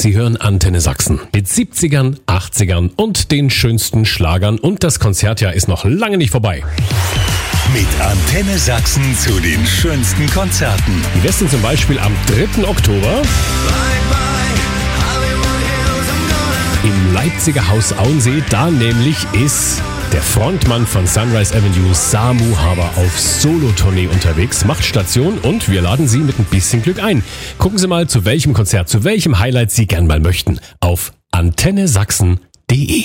Sie hören Antenne Sachsen mit 70ern, 80ern und den schönsten Schlagern und das Konzertjahr ist noch lange nicht vorbei. Mit Antenne Sachsen zu den schönsten Konzerten. Wie wär's denn zum Beispiel am 3. Oktober im Leipziger Haus Auensee? Da nämlich ist der Frontmann von Sunrise Avenue, Samu Haber, auf Solo-Tournee unterwegs, macht Station und wir laden Sie mit ein bisschen Glück ein. Gucken Sie mal, zu welchem Konzert, zu welchem Highlight Sie gern mal möchten auf antennesachsen.de.